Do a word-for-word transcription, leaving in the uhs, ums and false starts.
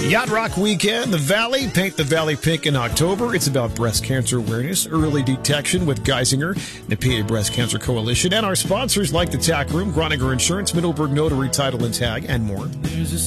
Yacht Rock Weekend, the Valley, Paint the Valley Pink in October. It's about breast cancer awareness, early detection with Geisinger, the P A Breast Cancer Coalition, and our sponsors like the Tack Room, Groninger Insurance, Middleburg Notary Title and Tag, and more.